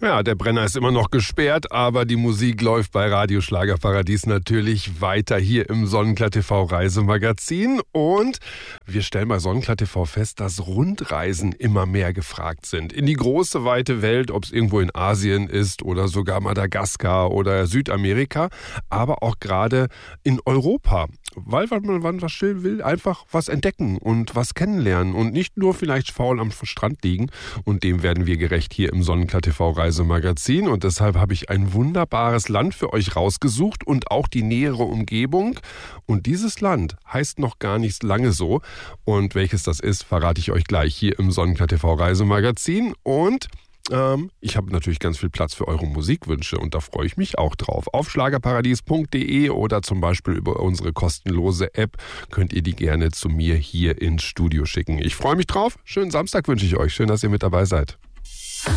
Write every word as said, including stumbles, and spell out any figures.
Ja, der Brenner ist immer noch gesperrt, aber die Musik läuft bei Radio Schlagerparadies natürlich weiter hier im Sonnenklar T V Reisemagazin. Und wir stellen bei Sonnenklar T V fest, dass Rundreisen immer mehr gefragt sind. In die große, weite Welt, ob es irgendwo in Asien ist oder sogar Madagaskar oder Südamerika, aber auch gerade in Europa. Weil man was schön will, einfach was entdecken und was kennenlernen und nicht nur vielleicht faul am Strand liegen. Und dem werden wir gerecht hier im Sonnenklar T V Reisemagazin. Und deshalb habe ich ein wunderbares Land für euch rausgesucht und auch die nähere Umgebung. Und dieses Land heißt noch gar nicht lange so. Und welches das ist, verrate ich euch gleich hier im Sonnenklar T V Reisemagazin. Und Ähm, ich habe natürlich ganz viel Platz für eure Musikwünsche und da freue ich mich auch drauf. Auf schlagerparadies punkt de oder zum Beispiel über unsere kostenlose App könnt ihr die gerne zu mir hier ins Studio schicken. Ich freue mich drauf. Schönen Samstag wünsche ich euch. Schön, dass ihr mit dabei seid.